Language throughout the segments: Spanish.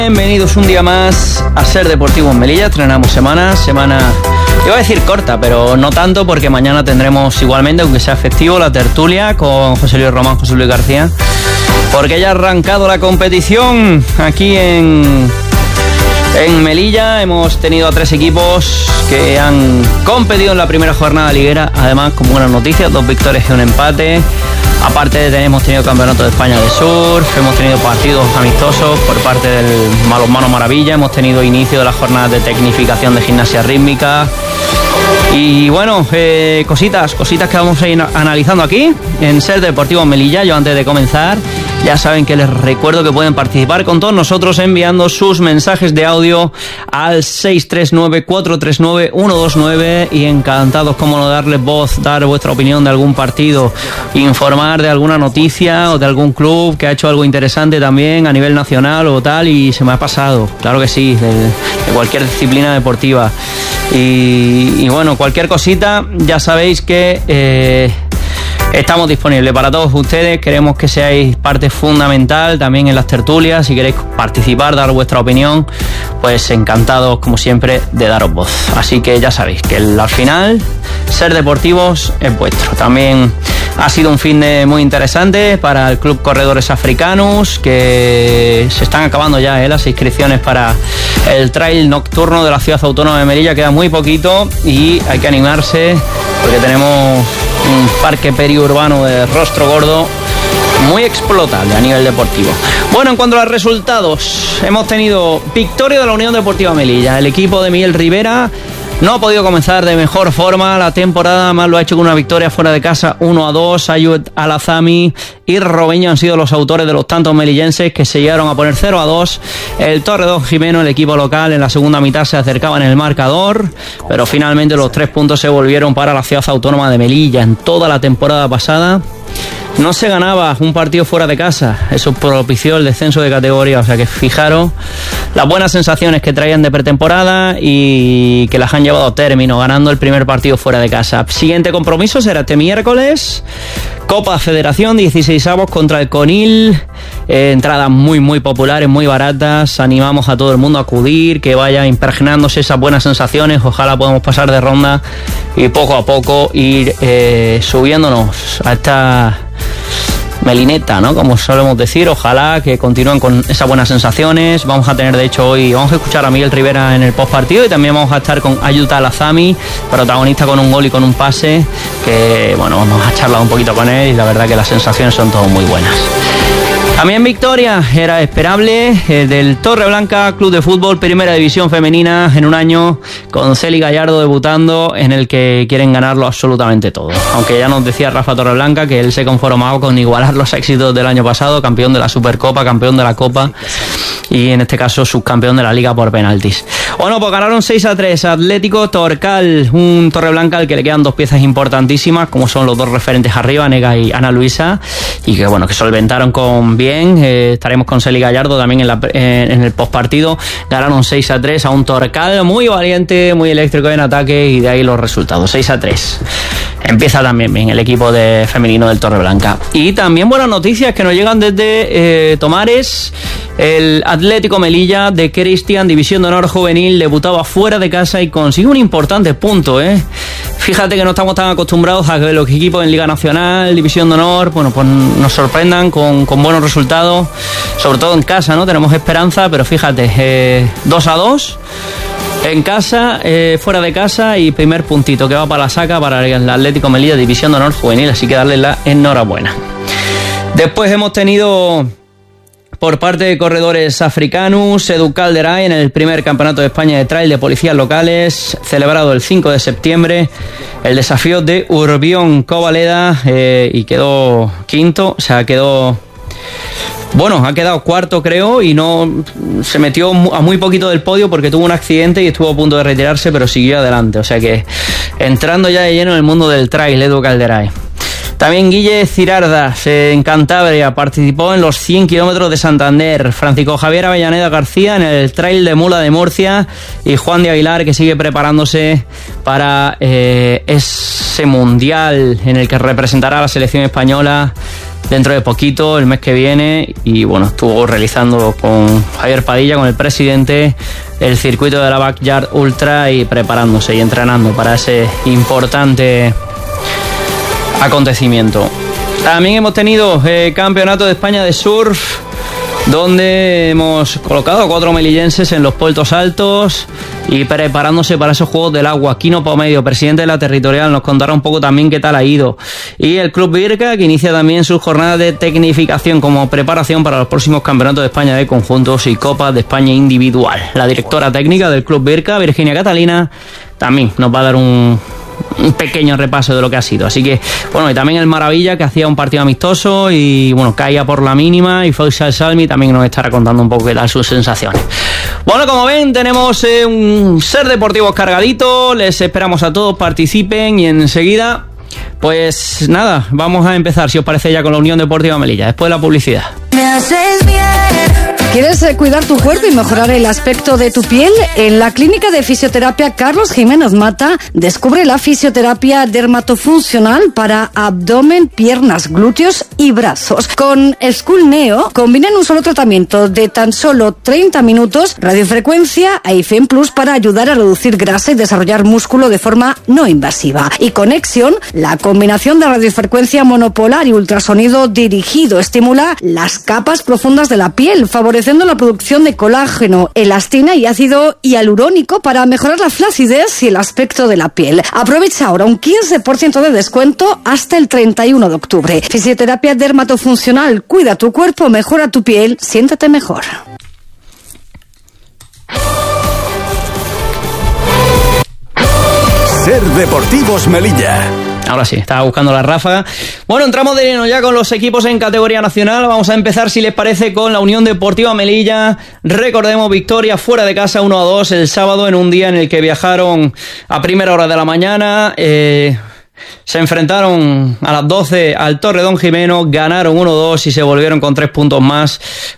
Bienvenidos un día más a Ser Deportivo en Melilla. Estrenamos semana, iba a decir corta, pero no tanto, porque mañana tendremos igualmente, aunque sea festivo, la tertulia con José Luis Román, José Luis García, porque ya ha arrancado la competición aquí en Melilla. Hemos tenido a 3 equipos que han competido en la primera jornada liguera, además con buenas noticias, 2 victorias y un empate. Aparte hemos tenido Campeonato de España de Surf, hemos tenido partidos amistosos por parte del Balonmano Maravilla, hemos tenido inicio de las jornadas de tecnificación de gimnasia rítmica. Y bueno, cositas que vamos a ir analizando aquí en Ser Deportivo Melilla. Yo, antes de comenzar, ya saben que les recuerdo que pueden participar con todos nosotros enviando sus mensajes de audio al 639-439-129 y encantados, como no, darles voz, dar vuestra opinión de algún partido, informar de alguna noticia o de algún club que ha hecho algo interesante también a nivel nacional o tal, y se me ha pasado, claro que sí, de cualquier disciplina deportiva. Y bueno, cualquier cosita, ya sabéis que estamos disponibles para todos ustedes. Queremos que seáis parte fundamental también en las tertulias. Si queréis participar, dar vuestra opinión, pues encantados, como siempre, de daros voz. Así que ya sabéis que al final Ser Deportivos es vuestro. También ha sido un fin de muy interesante para el Club Corredores Africanos, que se están acabando ya las inscripciones para el trail nocturno de la Ciudad Autónoma de Melilla. Queda muy poquito y hay que animarse, porque tenemos un parque periurbano de rostro gordo muy explotable a nivel deportivo. Bueno, en cuanto a los resultados, hemos tenido victoria de la Unión Deportiva Melilla. El equipo de Miguel Rivera no ha podido comenzar de mejor forma la temporada, más lo ha hecho con una victoria fuera de casa 1-2. Ayud Alazami y Robeño han sido los autores de los tantos melillenses, que se llegaron a poner 0-2. El Torredón Jimeno, el equipo local, en la segunda mitad se acercaba en el marcador, pero finalmente los 3 puntos se volvieron para la Ciudad Autónoma de Melilla. En toda la temporada pasada no se ganaba un partido fuera de casa. Eso propició el descenso de categoría. O sea que fijaros las buenas sensaciones que traían de pretemporada y que las han llevado a término, ganando el primer partido fuera de casa. Siguiente compromiso será este miércoles, Copa Federación, 16avos contra el Conil. Entradas muy populares, muy baratas. Animamos a todo el mundo a acudir, que vaya impregnándose esas buenas sensaciones. Ojalá podamos pasar de ronda y poco a poco ir subiéndonos a esta melineta, ¿no?, como solemos decir. Ojalá que continúen con esas buenas sensaciones. Vamos a tener, de hecho, hoy vamos a escuchar a Miguel Rivera en el postpartido, y también vamos a estar con Ayuta Alazami, protagonista con un gol y con un pase, que bueno, vamos a charlar un poquito con él, y la verdad que las sensaciones son todas muy buenas. También victoria, era esperable, del Torreblanca Club de Fútbol, primera división femenina en un año, con Celi Gallardo debutando, en el que quieren ganarlo absolutamente todo. Aunque ya nos decía Rafa Torreblanca que él se conformaba con igualar los éxitos del año pasado, campeón de la Supercopa, campeón de la Copa y en este caso subcampeón de la Liga por penaltis. Bueno, pues ganaron 6-3 Atlético Torcal, un Torreblanca al que le quedan 2 piezas importantísimas, como son los 2 referentes arriba, Nega y Ana Luisa, y que bueno, que solventaron con bien. Estaremos con Celi Gallardo también en el postpartido. Ganaron 6-3 a un Torcal muy valiente, muy eléctrico en ataque, y de ahí los resultados, 6-3. Empieza también bien el equipo de femenino del Torreblanca. Y también buenas noticias que nos llegan desde Tomares. El Atlético Melilla de Cristian, División de Honor Juvenil, debutaba fuera de casa y consigue un importante punto, Fíjate que no estamos tan acostumbrados a que los equipos en Liga Nacional, División de Honor, bueno, pues nos sorprendan con buenos resultados, sobre todo en casa, ¿no? Tenemos esperanza, pero fíjate, 2-2 en casa, fuera de casa, y primer puntito que va para la saca para el Atlético Melilla, División de Honor Juvenil, así que darle la enhorabuena. Después hemos tenido, por parte de Corredores Africanos, Edu Calderay en el primer campeonato de España de trail de policías locales, celebrado el 5 de septiembre, el desafío de Urbión Covaleda, y quedó quinto, o sea, ha quedado cuarto, creo, y no se metió a muy poquito del podio porque tuvo un accidente y estuvo a punto de retirarse, pero siguió adelante. O sea que entrando ya de lleno en el mundo del trail, Edu Calderay. También Guille Cirardas en Cantabria participó en los 100 kilómetros de Santander. Francisco Javier Avellaneda García en el Trail de Mula de Murcia, y Juan de Aguilar, que sigue preparándose para ese mundial en el que representará a la selección española dentro de poquito, el mes que viene, y bueno, estuvo realizando con Javier Padilla, con el presidente, el circuito de la Backyard Ultra y preparándose y entrenando para ese importante acontecimiento. También hemos tenido Campeonato de España de Surf, donde hemos colocado a 4 melillenses en los puertos altos y preparándose para esos Juegos del Agua. Quino Pomedio, presidente de la territorial, nos contará un poco también qué tal ha ido. Y el Club Birka, que inicia también sus jornadas de tecnificación como preparación para los próximos Campeonatos de España de conjuntos y Copas de España individual. La directora técnica del Club Birka, Virginia Catalina, también nos va a dar un pequeño repaso de lo que ha sido. Así que, bueno, y también el Maravilla, que hacía un partido amistoso y, bueno, caía por la mínima, y Faisal Salmi también nos estará contando un poco qué tal sus sensaciones. Bueno, como ven, tenemos un Ser Deportivos cargadito, les esperamos a todos, participen, y enseguida, pues nada, vamos a empezar, si os parece, ya con la Unión Deportiva Melilla, después de la publicidad. Me haces bien. ¿Quieres cuidar tu cuerpo y mejorar el aspecto de tu piel? En la Clínica de Fisioterapia Carlos Jiménez Mata descubre la fisioterapia dermatofuncional para abdomen, piernas, glúteos y brazos. Con School Neo combinan un solo tratamiento de tan solo 30 minutos, radiofrecuencia e IFEM Plus para ayudar a reducir grasa y desarrollar músculo de forma no invasiva. Y Conexión, la combinación de radiofrecuencia monopolar y ultrasonido dirigido, estimula las capas profundas de la piel, favoreciendo la producción de colágeno, elastina y ácido hialurónico para mejorar la flacidez y el aspecto de la piel. Aprovecha ahora un 15% de descuento hasta el 31 de octubre. Fisioterapia dermatofuncional. Cuida tu cuerpo, mejora tu piel, siéntete mejor. Ser Deportivos Melilla. Ahora sí, estaba buscando la ráfaga. Bueno, entramos de lleno ya con los equipos en categoría nacional. Vamos a empezar, si les parece, con la Unión Deportiva Melilla. Recordemos, victoria fuera de casa 1-2 el sábado, en un día en el que viajaron a primera hora de la mañana. Se enfrentaron a las 12 al Torredonjimeno, ganaron 1-2 y se volvieron con 3 puntos más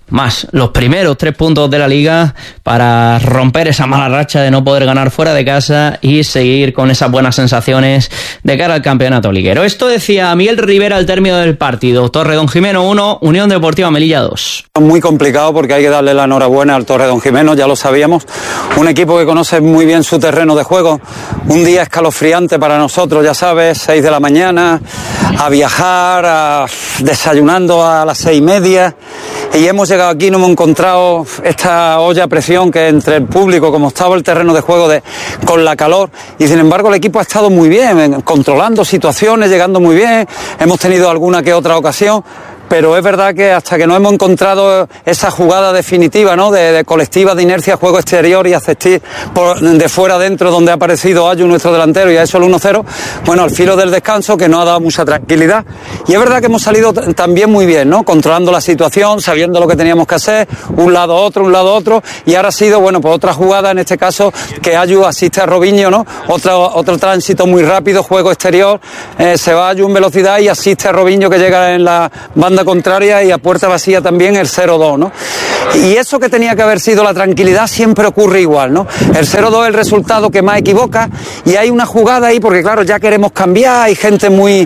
los primeros 3 puntos de la liga para romper esa mala racha de no poder ganar fuera de casa y seguir con esas buenas sensaciones de cara al campeonato liguero. Esto decía Miguel Rivera al término del partido. Torredonjimeno 1, Unión Deportiva Melilla 2. Muy complicado, porque hay que darle la enhorabuena al Torredonjimeno, ya lo sabíamos. Un equipo que conoce muy bien su terreno de juego. Un día escalofriante para nosotros, ya sabes, 6 de la mañana, a viajar, desayunando a las 6:30. Y hemos llegado aquí, no hemos encontrado esta olla a presión que entre el público, como estaba el terreno de juego con la calor, y sin embargo el equipo ha estado muy bien, controlando situaciones, llegando muy bien, hemos tenido alguna que otra ocasión, pero es verdad que hasta que no hemos encontrado esa jugada definitiva, ¿no?, de colectiva, de inercia, juego exterior y asistir de fuera adentro, donde ha aparecido Ayu, nuestro delantero, y a eso el 1-0, bueno, al filo del descanso, que nos ha dado mucha tranquilidad. Y es verdad que hemos salido también muy bien, ¿no?, controlando la situación, sabiendo lo que teníamos que hacer, un lado otro, y ahora ha sido, bueno, pues otra jugada, en este caso, que Ayu asiste a Robinho, ¿no?, otro tránsito muy rápido, juego exterior, se va Ayu en velocidad y asiste a Robinho, que llega en la banda contraria, y a puerta vacía también el 0-2, ¿no? Y eso que tenía que haber sido la tranquilidad siempre ocurre igual, ¿no? El 0-2 es el resultado que más equivoca, y hay una jugada ahí, porque claro, ya queremos cambiar, hay gente muy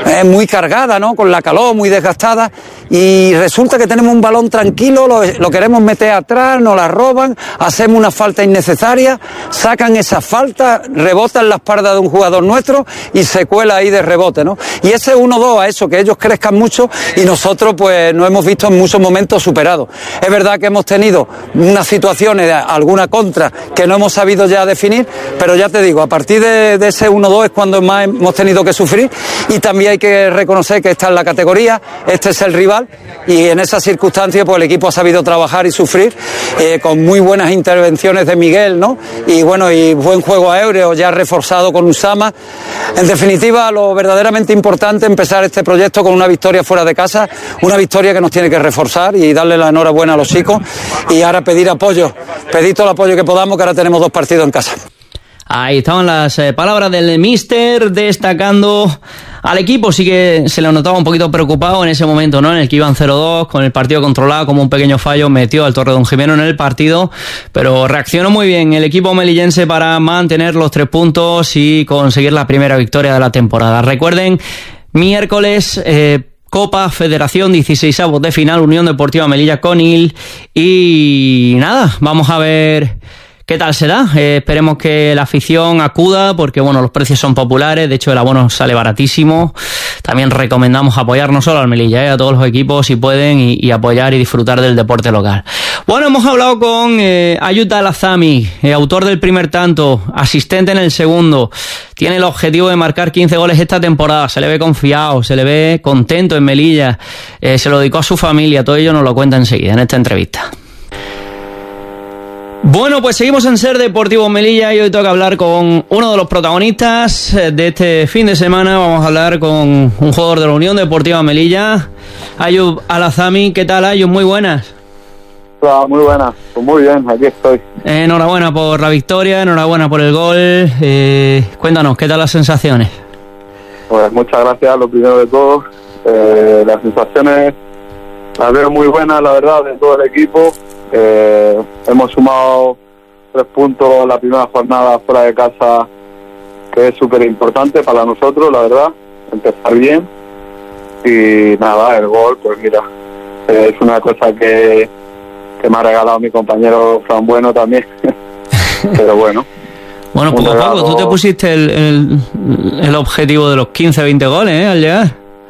cargada, ¿no?, con la calor, muy desgastada, y resulta que tenemos un balón tranquilo, lo queremos meter atrás, nos la roban, hacemos una falta innecesaria, sacan esa falta, rebota en la espalda de un jugador nuestro y se cuela ahí de rebote, ¿no? Y ese 1-2 a eso, que ellos crezcan mucho y nosotros pues nos hemos visto en muchos momentos superados. Es verdad que hemos tenido unas situaciones, alguna contra, que no hemos sabido ya definir, pero ya te digo, a partir de ese 1-2 es cuando más hemos tenido que sufrir, y también hay que reconocer que esta es la categoría, este es el rival, y en esas circunstancias pues el equipo ha sabido trabajar y sufrir, con muy buenas intervenciones de Miguel, ¿no?, y bueno, y buen juego aéreo ya reforzado con Usama. En definitiva, lo verdaderamente importante, empezar este proyecto con una victoria fuera de casa, una victoria que nos tiene que reforzar y darle la enhorabuena a los chicos, y ahora pedir apoyo, pedir todo el apoyo que podamos, que ahora tenemos 2 partidos en casa. Ahí estaban las palabras del míster destacando al equipo. Sí que se le notaba un poquito preocupado en ese momento, ¿no?, en el que iban 0-2, con el partido controlado, como un pequeño fallo metió al Torredonjimeno en el partido, pero reaccionó muy bien el equipo melillense para mantener los 3 puntos y conseguir la primera victoria de la temporada. Recuerden, miércoles Copa Federación, 16avos de final, Unión Deportiva Melilla Conil. Y nada, vamos a ver qué tal será. Esperemos que la afición acuda porque, bueno, los precios son populares. De hecho, el abono sale baratísimo. También recomendamos apoyar no solo al Melilla, a todos los equipos si pueden y apoyar y disfrutar del deporte local. Bueno, hemos hablado con Ayoub Al-Azami, autor del primer tanto, asistente en el segundo. Tiene el objetivo de marcar 15 goles esta temporada. Se le ve confiado, se le ve contento en Melilla. Se lo dedicó a su familia. Todo ello nos lo cuenta enseguida en esta entrevista. Bueno, pues seguimos en Ser Deportivo Melilla y hoy toca hablar con uno de los protagonistas de este fin de semana. Vamos a hablar con un jugador de la Unión Deportiva Melilla, Ayoub Al-Azami. ¿Qué tal, Ayoub? Muy buenas. Hola, muy buenas. Pues muy bien, aquí estoy. Enhorabuena por la victoria, enhorabuena por el gol. Cuéntanos, ¿qué tal las sensaciones? Pues muchas gracias, lo primero de todo. Las sensaciones las veo muy buenas, la verdad, de todo el equipo. Hemos sumado 3 puntos la primera jornada fuera de casa, que es súper importante para nosotros, la verdad, empezar bien. Y nada, el gol, pues mira, es una cosa que me ha regalado mi compañero Fran Bueno también. Pero bueno. Bueno, poco a poco, tú te pusiste el objetivo de los 15-20 goles, al llegar.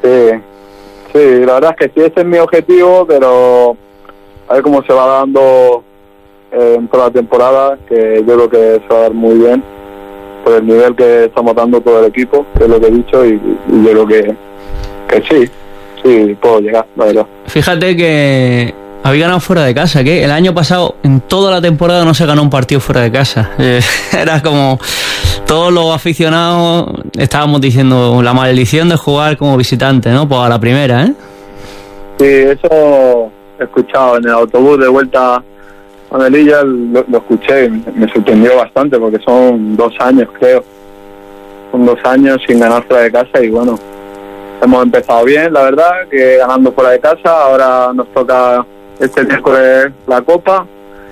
Sí, la verdad es que sí, ese es mi objetivo, pero a ver cómo se va dando en toda la temporada, que yo creo que se va a dar muy bien por el nivel que estamos dando todo el equipo, que es lo que he dicho, y yo creo que sí, puedo llegar, la verdad. Fíjate que había ganado fuera de casa, que el año pasado en toda la temporada no se ganó un partido fuera de casa. Era como todos los aficionados estábamos diciendo la maldición de jugar como visitante, ¿no? Pues a la primera, ¿eh? Sí, eso he escuchado en el autobús de vuelta a Melilla, lo escuché y me sorprendió bastante porque son 2 años, creo. Son 2 años sin ganar fuera de casa y bueno, hemos empezado bien, la verdad, que ganando fuera de casa. Ahora nos toca este miércoles la Copa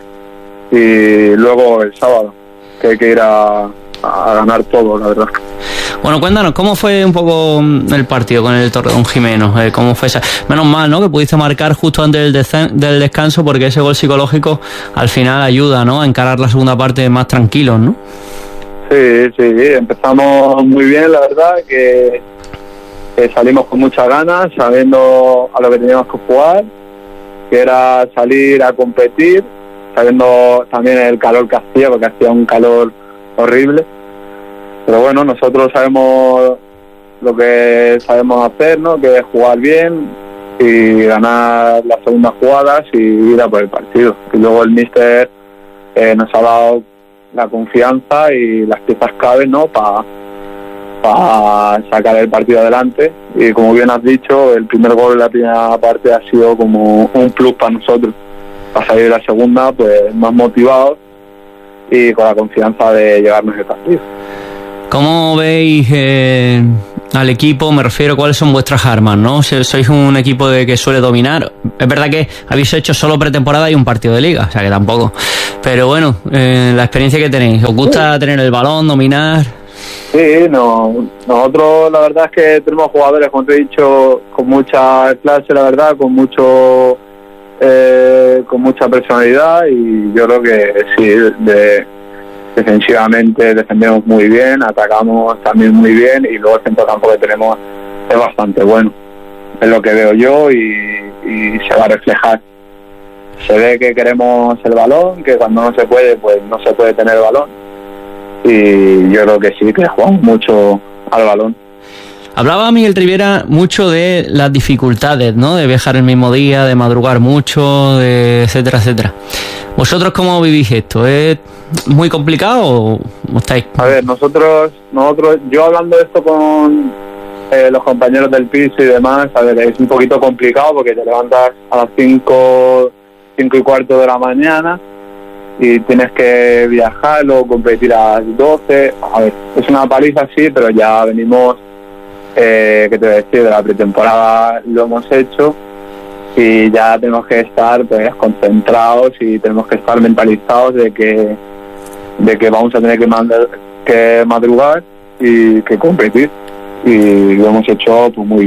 y luego el sábado, que hay que ir a ganar todo, la verdad. Bueno, cuéntanos, ¿cómo fue un poco el partido con el Torredonjimeno? ¿Cómo fue esa? Menos mal, ¿no?, que pudiste marcar justo antes del descanso, porque ese gol psicológico al final ayuda, ¿no?, a encarar la segunda parte más tranquilos, ¿no? Sí, empezamos muy bien, la verdad, que salimos con muchas ganas, sabiendo a lo que teníamos que jugar, que era salir a competir, sabiendo también el calor que hacía, porque hacía un calor horrible. Pero bueno, nosotros sabemos lo que sabemos hacer, ¿no?, que es jugar bien y ganar las segundas jugadas y ir a por el partido. Y luego el míster nos ha dado la confianza y las piezas clave, ¿no?, para sacar el partido adelante. Y como bien has dicho, el primer gol en la primera parte ha sido como un plus para nosotros, para salir de la segunda pues más motivados y con la confianza de llevarnos el partido. ¿Cómo veis al equipo? Me refiero, ¿cuáles son vuestras armas, no? Sois un equipo que suele dominar. Es verdad que habéis hecho solo pretemporada y un partido de liga, o sea que tampoco. Pero bueno, la experiencia que tenéis, ¿os gusta tener el balón, dominar? Sí, nosotros la verdad es que tenemos jugadores, como te he dicho, con mucha clase, la verdad, con mucha personalidad, y yo creo que sí, defensivamente defendemos muy bien, atacamos también muy bien, y luego el centrocampo que tenemos es bastante bueno, es lo que veo yo, y se va a reflejar. Se ve que queremos el balón, que cuando no se puede, pues no se puede tener el balón, y yo creo que sí, que jugamos mucho al balón. Hablaba Miguel Rivera mucho de las dificultades, ¿no?, de viajar el mismo día, de madrugar mucho, etcétera, etcétera. ¿Vosotros cómo vivís esto? ¿Es muy complicado o estáis? A ver, nosotros, yo hablando de esto con los compañeros del piso y demás, a ver, es un poquito complicado porque te levantas a las 5:15 de la mañana y tienes que viajar, luego competir a las 12. A ver, es una paliza, sí, pero ya venimos, ¿qué te voy a decir? De la pretemporada lo hemos hecho y ya tenemos que estar pues concentrados y tenemos que estar mentalizados de que vamos a tener que madrugar y que competir, y lo hemos hecho pues muy bien.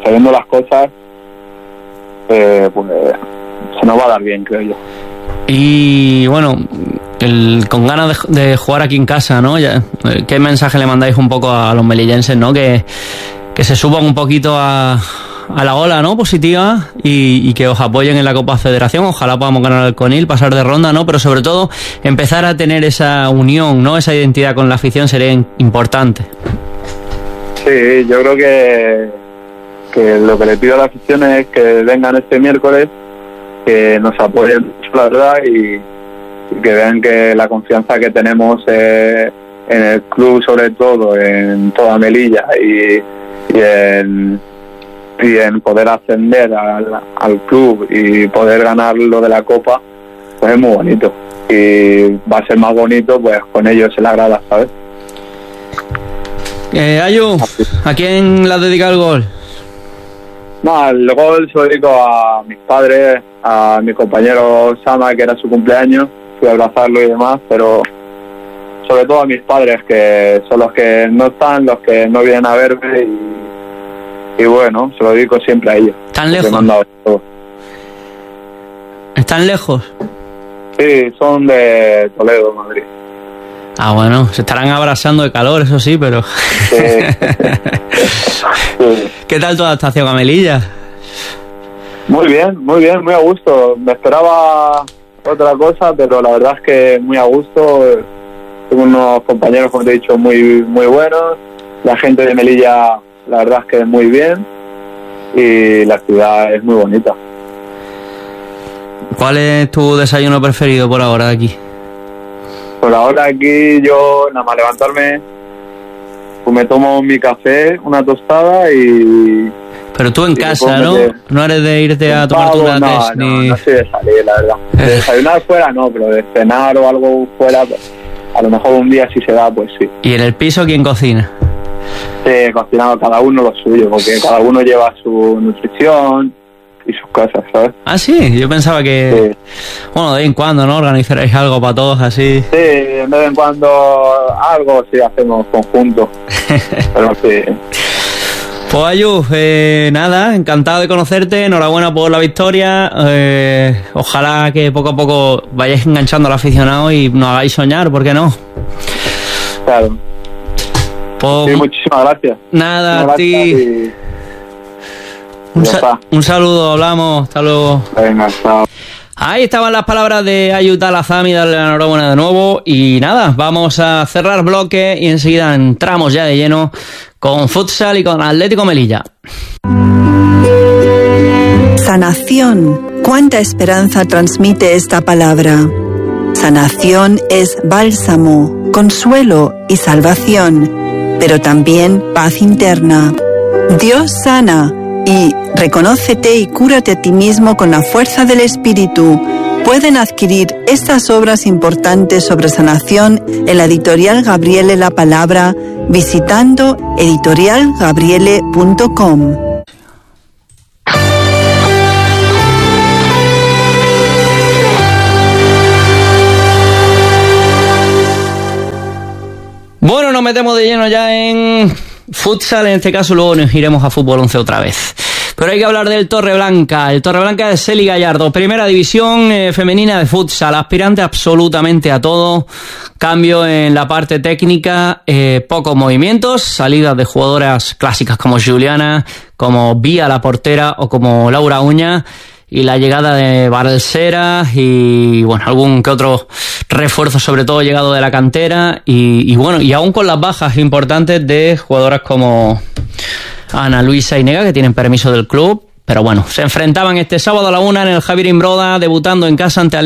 sabiendo las cosas, pues se nos va a dar bien, creo yo. Y bueno, con ganas de jugar aquí en casa, ¿no? ¿Qué mensaje le mandáis un poco a los melillenses, ¿no? Que se suban un poquito a la ola, ¿no? Positiva y que os apoyen en la Copa Federación. Ojalá podamos ganar el Conil, pasar de ronda, ¿no? Pero sobre todo empezar a tener esa unión, ¿no? Esa identidad con la afición sería importante. Sí, yo creo que lo que le pido a la afición es que vengan este miércoles, que nos apoyen mucho, la verdad, y que vean que la confianza que tenemos en el club, sobre todo, en toda Melilla y en poder ascender al club y poder ganar lo de la Copa, pues es muy bonito. Y va a ser más bonito pues con ellos en la grada, ¿sabes? Ayu, ¿a quién le has dedicado el gol? No, el gol se lo dedico a mis padres, a mi compañero Sama, que era su cumpleaños, fui a abrazarlo y demás, pero sobre todo a mis padres, que son los que no están, los que no vienen a verme, y bueno, se lo dedico siempre a ellos. ¿Están lejos? ¿Están lejos? Sí, son de Toledo, Madrid. Ah, bueno, se estarán abrazando de calor, eso sí, pero... Sí. ¿Qué tal tu adaptación a Melilla? Muy bien, muy a gusto. Me esperaba otra cosa, pero la verdad es que muy a gusto. Tengo unos compañeros, como te he dicho, muy buenos. La gente de Melilla, la verdad es que muy bien. Y la ciudad es muy bonita. ¿Cuál es tu desayuno preferido por ahora de aquí? Por ahora aquí yo nada más levantarme, pues me tomo mi café, una tostada y... Pero tú en casa, ¿no? No eres de irte a tomar tu lates ni... No soy de salir, la verdad. De desayunar fuera no, pero de cenar o algo fuera, pues a lo mejor un día si se da, pues sí. ¿Y en el piso quién cocina? Sí, cocinado cada uno lo suyo, porque cada uno lleva su nutrición y sus cosas, ¿sabes? Ah, sí, yo pensaba que... Sí. Bueno, de vez en cuando, ¿no? Organizaréis algo para todos así. Sí, de vez en cuando algo sí hacemos conjunto, pero sí. Pues Ayu, nada, encantado de conocerte, enhorabuena por la victoria, ojalá que poco a poco vayáis enganchando al aficionado y nos hagáis soñar, ¿por qué no? Claro. Pues, sí, muchísimas gracias. Nada, a ti. Un saludo, hablamos, hasta luego. Venga, chao. Ahí estaban las palabras de Ayu Talazami, darle la enhorabuena de nuevo. Y nada, vamos a cerrar bloque y enseguida entramos ya de lleno con futsal y con Atlético Melilla. Sanación. ¿Cuánta esperanza transmite esta palabra? Sanación es bálsamo, consuelo y salvación, pero también paz interna. Dios sana. Y reconócete y cúrate a ti mismo con la fuerza del Espíritu. Pueden adquirir estas obras importantes sobre sanación en la editorial Gabriele La Palabra visitando editorialgabriele.com. Bueno, nos metemos de lleno ya en futsal, en este caso luego nos iremos a fútbol 11 otra vez. Pero hay que hablar del Torreblanca. El Torreblanca de Celi Gallardo, primera división femenina de futsal, aspirante absolutamente a todo. Cambio en la parte técnica, pocos movimientos, salidas de jugadoras clásicas como Juliana, como Vía la portera o como Laura Uña. Y la llegada de Balsera y bueno, algún que otro refuerzo, sobre todo llegado de la cantera y bueno, y aún con las bajas importantes de jugadoras como Ana Luisa y Nega, que tienen permiso del club, pero bueno, se enfrentaban este sábado a la 1 en el Javier Imbroda, debutando en casa ante